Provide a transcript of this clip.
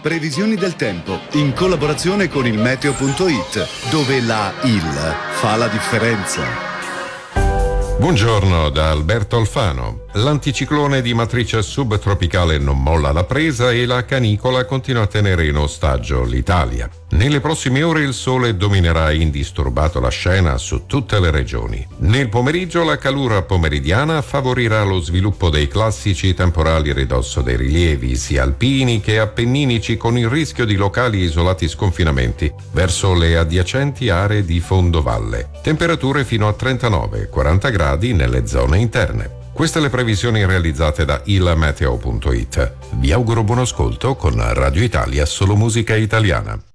Previsioni del tempo in collaborazione con il meteo.it, dove la IL fa la differenza. Buongiorno da Alberto Alfano. L'anticiclone di matrice subtropicale non molla la presa e la canicola continua a tenere in ostaggio l'Italia. Nelle prossime ore il sole dominerà indisturbato la scena su tutte le regioni. Nel pomeriggio la calura pomeridiana favorirà lo sviluppo dei classici temporali a ridosso dei rilievi, sia alpini che appenninici, con il rischio di locali isolati sconfinamenti verso le adiacenti aree di fondovalle. Temperature fino a 39-40 gradi nelle zone interne. Queste le previsioni realizzate da ilmeteo.it. Vi auguro buon ascolto con Radio Italia, solo musica italiana.